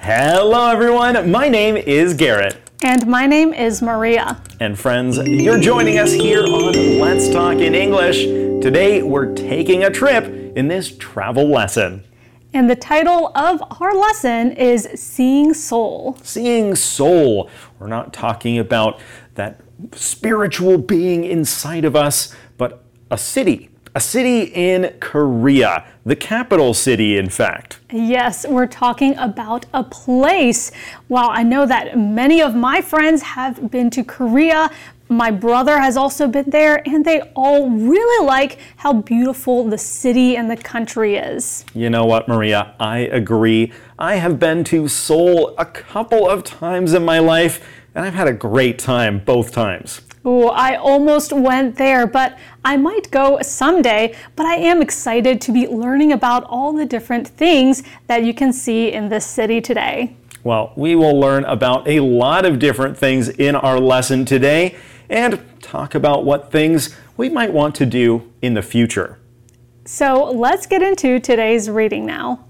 Hello everyone, my name is Garrett. And my name is Maria. And friends, you're joining us here on Let's Talk in English. Today we're taking a trip in this travel lesson. And the title of our lesson is Seeing Seoul. Seeing Seoul. We're not talking about that spiritual being inside of us, but a city. A city in Korea, the capital city, in fact. Yes, we're talking about a place. Well, I know that many of my friends have been to Korea. My brother has also been there, and they all really like how beautiful the city and the country is. You know what, Maria? I agree. I have been to Seoul a couple of times in my life, and I've had a great time both times. Ooh, I almost went there, but I might go someday. But I am excited to be learning about all the different things that you can see in this city today. Well, we will learn about a lot of different things in our lesson today and talk about what things we might want to do in the future. So let's get into today's reading now.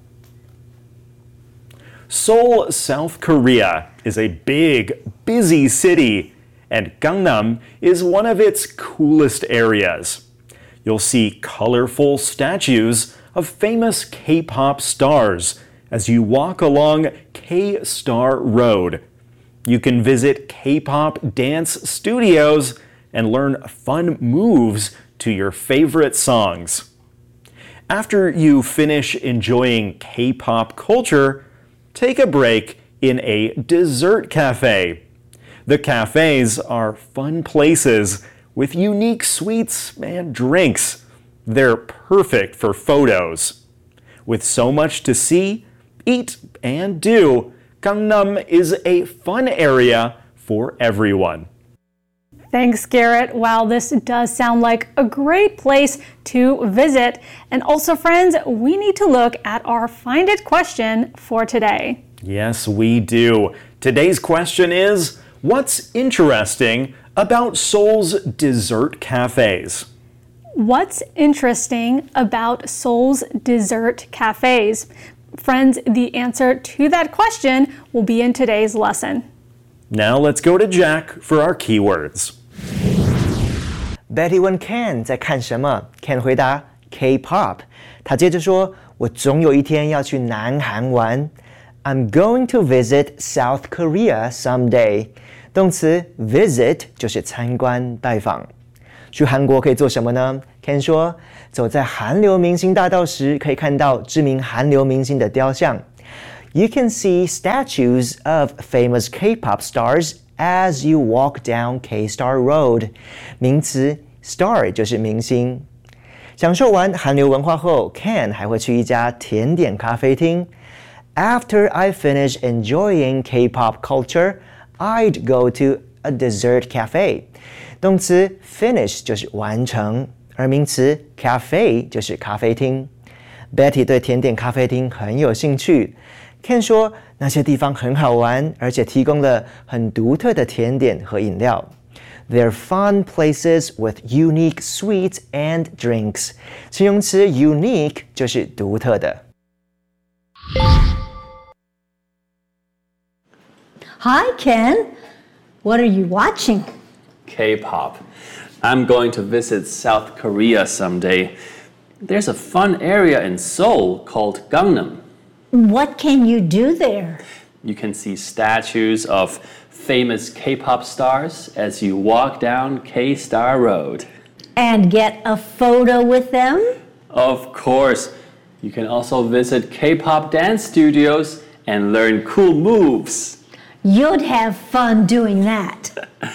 Seoul, South Korea is a big, busy city. And Gangnam is one of its coolest areas. You'll see colorful statues of famous K-pop stars as you walk along K-Star Road. You can visit K-pop dance studios and learn fun moves to your favorite songs. After you finish enjoying K-pop culture, take a break in a dessert cafe. The cafes are fun places with unique sweets and drinks. They're perfect for photos. With so much to see, eat, and do, Gangnam is a fun area for everyone. Thanks, Garrett. Wow, this does sound like a great place to visit. And also, friends, we need to look at our Find It question for today. Yes, we do. Today's question is, what's interesting about Seoul's dessert cafes? What's interesting about Seoul's dessert cafes? Friends, the answer to that question will be in today's lesson. Now let's go to Jack for our keywords. Betty 问 Ken 在看什么 ，Ken 回答 K-pop。他接着说：“我总有一天要去南韩玩。I'm going to visit South Korea someday。”动词 visit 就是参观、拜访。去韩国可以做什么呢 ？Ken 说，走在韩流明星大道时，可以看到知名韩流明星的雕像。You can see statues of famous K-pop stars as you walk down K-Star Road。名词 star 就是明星。享受完韩流文化后 ，Ken 还会去一家甜点咖啡厅。After I finish enjoying K-pop culture,I'd go to a dessert cafe。动词 finish 就是完成，而名词 cafe 就是咖啡厅。Betty 对甜点咖啡厅很有兴趣。Ken 说那些地方很好玩，而且提供了很独特的甜点和饮料。They're fun places with unique sweets and drinks。形容词 unique 就是独特的。 Hi, Ken. What are you watching? K-pop. I'm going to visit South Korea someday. There's a fun area in Seoul called Gangnam. What can you do there? You can see statues of famous K-pop stars as you walk down K-Star Road. And get a photo with them? Of course. You can also visit K-pop dance studios and learn cool moves. You'd have fun doing that.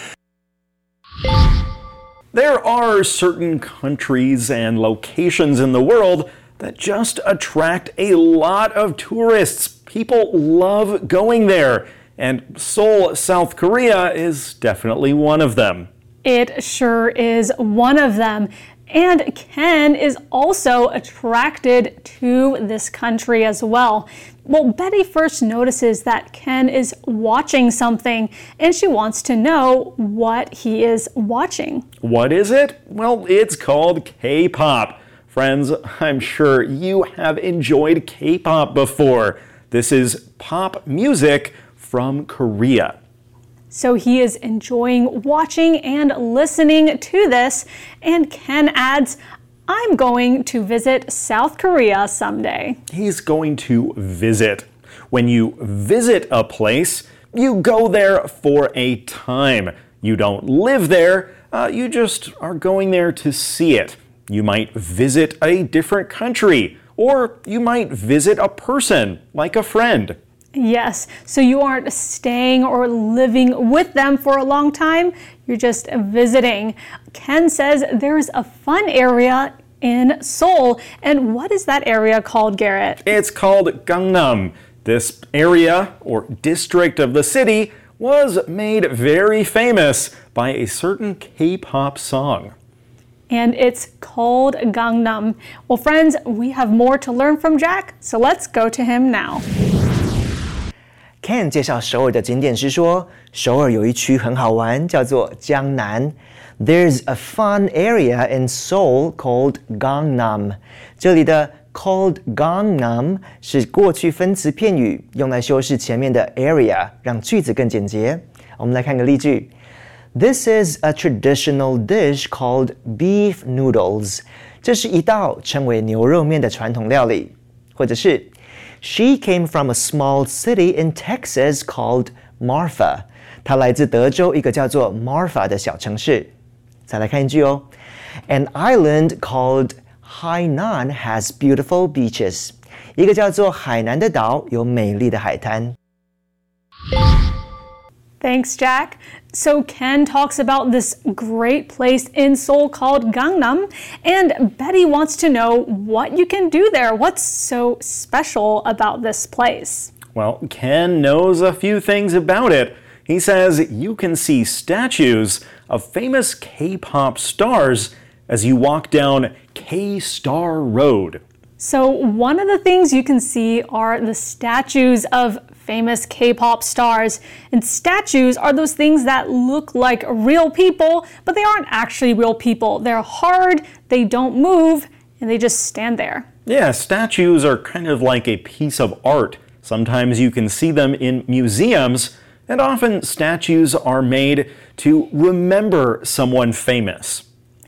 There are certain countries and locations in the world that just attract a lot of tourists. People love going there, and Seoul, South Korea is definitely one of them. It sure is one of them. And Ken is also attracted to this country as well. Well, Betty first notices that Ken is watching something, and she wants to know what he is watching. What is it? Well, it's called K-pop. Friends, I'm sure you have enjoyed K-pop before. This is pop music from Korea. So he is enjoying watching and listening to this, and Ken adds, I'm going to visit South Korea someday. He's going to visit. When you visit a place, you go there for a time. You don't live there, you just are going there to see it. You might visit a different country, or you might visit a person, like a friend. Yes, so you aren't staying or living with them for a long time, you're just visiting. Ken says there's a fun area in Seoul, and what is that area called, Garrett? It's called Gangnam. This area, or district of the city, was made very famous by a certain K-pop song. And it's called Gangnam. Well, friends, we have more to learn from Jack, so let's go to him now. Ken 介绍首尔的景点是说，首尔有一区很好玩，叫做江南。There's a fun area in Seoul called Gangnam. 这里的 called Gangnam 是过去分词片语，用来修饰前面的 area， 让句子更简洁。我们来看个例句。This is a traditional dish called beef noodles. 这是一道称为牛肉面的传统料理。或者是She came from a small city in Texas called Marfa. 她来自德州一个叫做 Marfa 的小城市。再来看一句哦。An island called Hainan has beautiful beaches. 一个叫做海南的岛有美丽的海滩。 Thanks, Jack. So Ken talks about this great place in Seoul called Gangnam, and Betty wants to know what you can do there. What's so special about this place? Well, Ken knows a few things about it. He says you can see statues of famous K-pop stars as you walk down K-Star Road. So one of the things you can see are the statues of famous K-pop stars. And statues are those things that look like real people, but they aren't actually real people. They're hard, they don't move, and they just stand there. Yeah, statues are kind of like a piece of art. Sometimes you can see them in museums, and often statues are made to remember someone famous.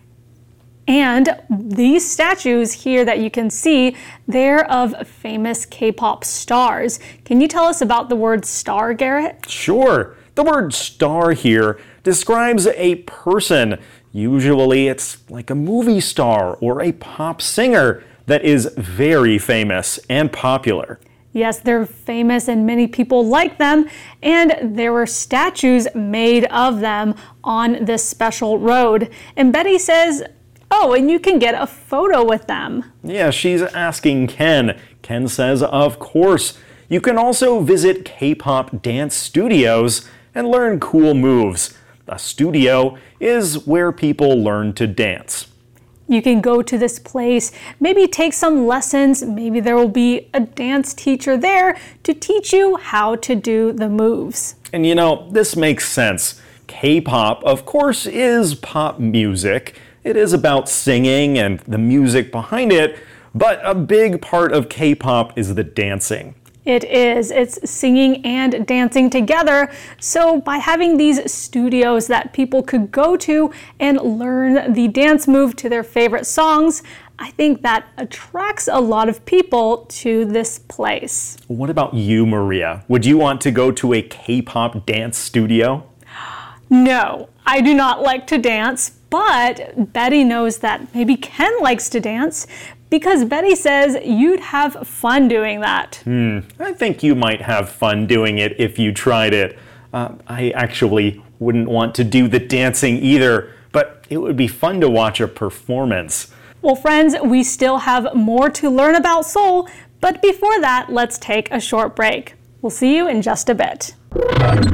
And these statues here that you can see, they're of famous K-pop stars. Can you tell us about the word star, Garrett? Sure. The word star here describes a person. Usually it's like a movie star or a pop singer that is very famous and popular. Yes, they're famous and many people like them, and there were statues made of them on this special road. And Betty says, oh, and you can get a photo with them. Yeah, she's asking Ken. Ken says, of course. You can also visit K-pop dance studios and learn cool moves. A studio is where people learn to dance. You can go to this place, maybe take some lessons, maybe there will be a dance teacher there to teach you how to do the moves. And you know, this makes sense. K-pop, of course, is pop music. It is about singing and the music behind it, but a big part of K-pop is the dancing. It is. It's singing and dancing together. So by having these studios that people could go to and learn the dance move to their favorite songs, I think that attracts a lot of people to this place. What about you, Maria? Would you want to go to a K-pop dance studio? No, I do not like to dance, but Betty knows that maybe Ken likes to dance because Betty says you'd have fun doing that. I think you might have fun doing it if you tried it. I actually wouldn't want to do the dancing either, but it would be fun to watch a performance. Well, friends, we still have more to learn about Seoul, but before that, let's take a short break. We'll see you in just a bit.